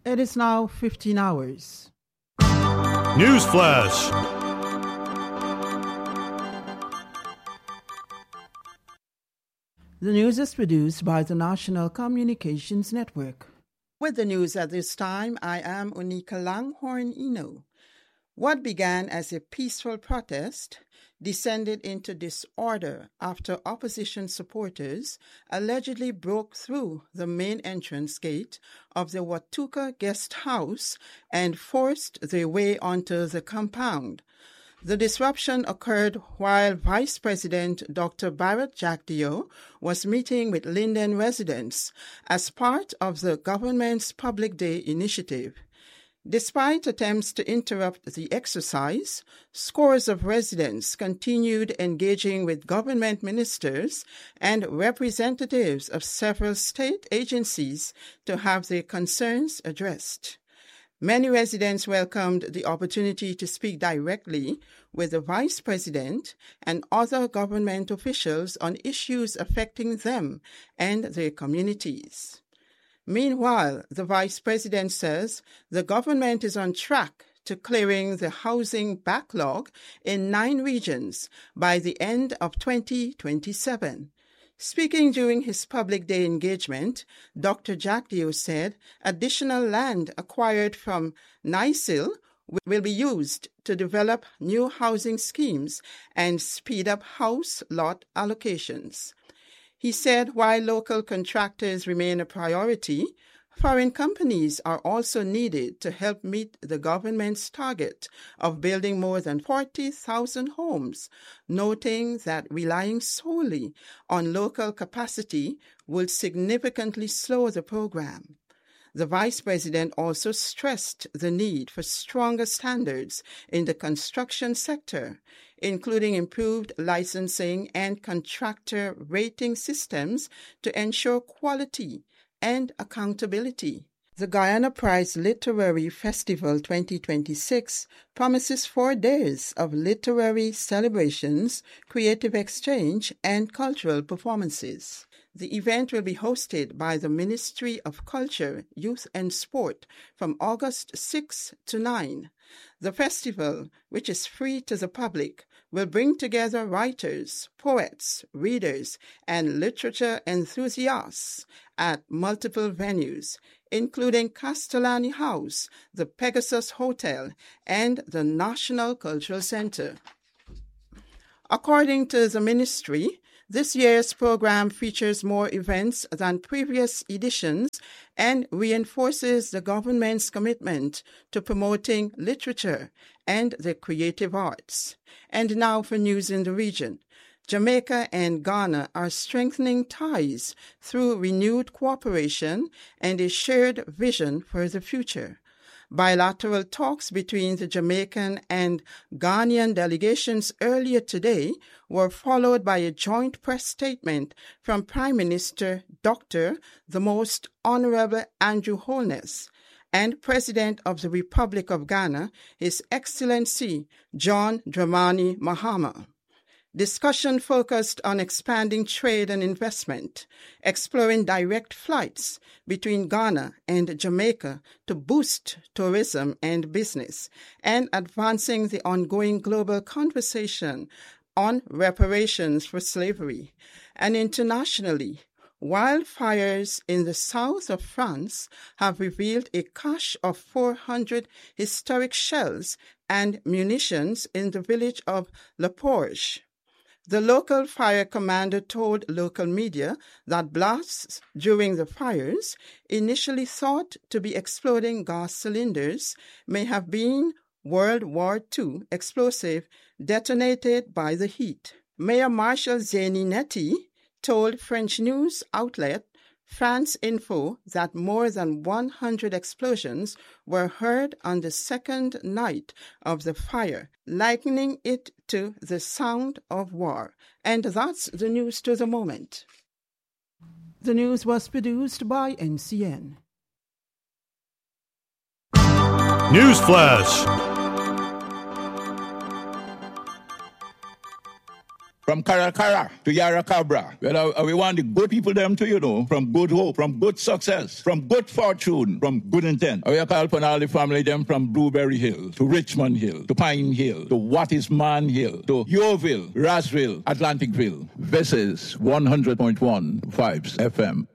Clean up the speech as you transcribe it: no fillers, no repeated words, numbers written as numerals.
It is now 15 hours. News Flash. The news is produced by the National Communications Network. With the news at this time, I am Unika Langhorn Ino. What began as a peaceful protest descended into disorder after opposition supporters allegedly broke through the main entrance gate of the Watuka Guest House and forced their way onto the compound. The disruption occurred while Vice President Dr. Bharat Jagdeo was meeting with Linden residents as part of the government's Public Day initiative. Despite attempts to interrupt the exercise, scores of residents continued engaging with government ministers and representatives of several state agencies to have their concerns addressed. Many residents welcomed the opportunity to speak directly with the Vice President and other government officials on issues affecting them and their communities. Meanwhile, the Vice President says the government is on track to clearing the housing backlog in 9 regions by the end of 2027. Speaking during his Public Day engagement, Dr. Jagdeo said additional land acquired from NICIL will be used to develop new housing schemes and speed up house lot allocations. He said while local contractors remain a priority, foreign companies are also needed to help meet the government's target of building more than 40,000 homes, noting that relying solely on local capacity will significantly slow the program. The Vice President also stressed the need for stronger standards in the construction sector, including improved licensing and contractor rating systems to ensure quality and accountability. The Guyana Prize Literary Festival 2026 promises 4 days of literary celebrations, creative exchange, and cultural performances. The event will be hosted by the Ministry of Culture, Youth and Sport from August 6 to 9. The festival, which is free to the public, will bring together writers, poets, readers, and literature enthusiasts at multiple venues, including Castellani House, the Pegasus Hotel, and the National Cultural Center. According to the ministry, this year's program features more events than previous editions and reinforces the government's commitment to promoting literature and the creative arts. And now for news in the region. Jamaica and Ghana are strengthening ties through renewed cooperation and a shared vision for the future. Bilateral talks between the Jamaican and Ghanaian delegations earlier today were followed by a joint press statement from Prime Minister Dr. the Most Honorable Andrew Holness and President of the Republic of Ghana, His Excellency John Dramani Mahama. Discussion focused on expanding trade and investment, exploring direct flights between Ghana and Jamaica to boost tourism and business, and advancing the ongoing global conversation on reparations for slavery. And internationally, wildfires in the south of France have revealed a cache of 400 historic shells and munitions in the village of La Porge. The local fire commander told local media that blasts during the fires, initially thought to be exploding gas cylinders, may have been World War II explosive detonated by the heat. Mayor Marshal Zeni Neti told French news outlet France Info that more than 100 explosions were heard on the second night of the fire, likening it to the sound of war. And that's the news to the moment. The news was produced by NCN. News Flash. From Caracara to Yarracabra. Well, we want the good people them to, you know, from good hope, from good success, from good fortune, from good intent. We call upon all the family them from Blueberry Hill to Richmond Hill to Pine Hill to Wattisman Hill to Yeovil, Rasville, Atlanticville. This is 100.1 Vibes FM.